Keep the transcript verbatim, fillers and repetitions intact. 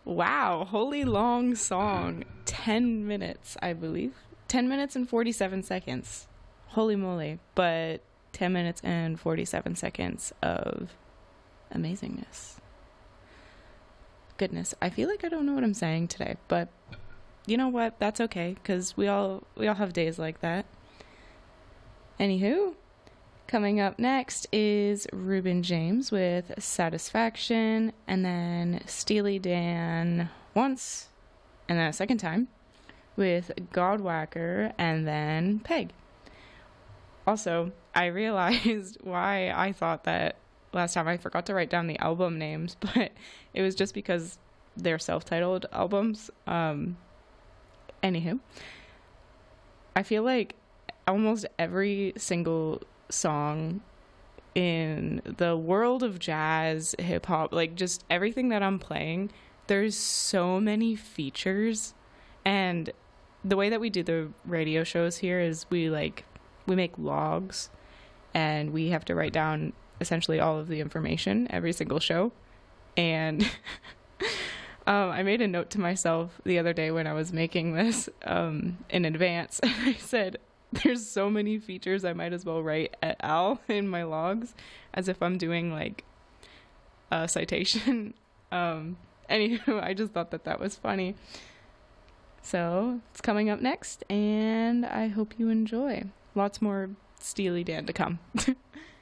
Wow, holy long song. ten minutes, I believe. ten minutes and forty-seven seconds. Holy moly. But ten minutes and forty-seven seconds of amazingness. Goodness, I feel like I don't know what I'm saying today, but you know what? That's okay, because we all we all have days like that. Anywho, coming up next is Reuben James with Satisfaction, and then Steely Dan once, and then a second time with Godwhacker, and then Peg. Also, I realized why I thought that last time I forgot to write down the album names, but it was just because they're self-titled albums. Um, anywho, I feel like almost every single song in the world of jazz, hip hop, like just everything that I'm playing, there's so many features. And the way that we do the radio shows here is we like we make logs, and we have to write down essentially all of the information every single show. And um, I made a note to myself the other day when I was making this um, in advance. I said, there's so many features, I might as well write et al. In my logs, as if I'm doing like a citation. Um, anywho, I just thought that that was funny. So it's coming up next, and I hope you enjoy. Lots more Steely Dan to come.